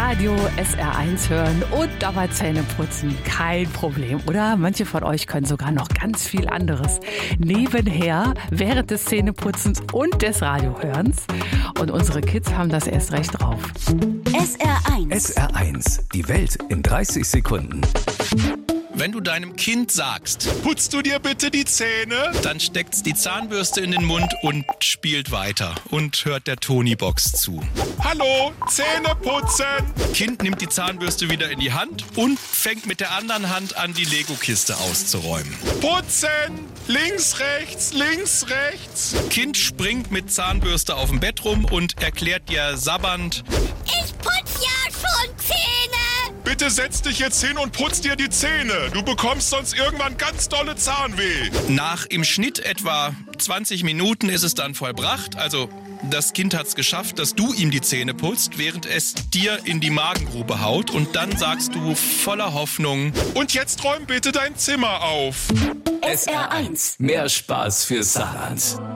Radio SR1 hören und dabei Zähne putzen. Kein Problem, oder? Manche von euch können sogar noch ganz viel anderes nebenher während des Zähneputzens und des Radiohörens. Und unsere Kids haben das erst recht drauf. SR1. SR1, die Welt in 30 Sekunden. Wenn du deinem Kind sagst, putzt du dir bitte die Zähne? dann steckt's die Zahnbürste in den Mund und spielt weiter und hört der Tony-Box zu. Hallo, Zähne putzen! Kind nimmt die Zahnbürste wieder in die Hand und fängt mit der anderen Hand an, die Lego-Kiste auszuräumen. Putzen! Links, rechts, links, rechts! Kind springt mit Zahnbürste auf dem Bett rum und erklärt dir sabbernd: Ich putz ja schon Zähne. Bitte setz dich jetzt hin und putz dir die Zähne. Du bekommst sonst irgendwann ganz dolle Zahnweh. Nach im Schnitt etwa 20 Minuten ist es dann vollbracht. Also das Kind hat's geschafft, dass du ihm die Zähne putzt, während es dir in die Magengrube haut. Und dann sagst du voller Hoffnung: Und jetzt räum bitte dein Zimmer auf. SR1, mehr Spaß für Saarland.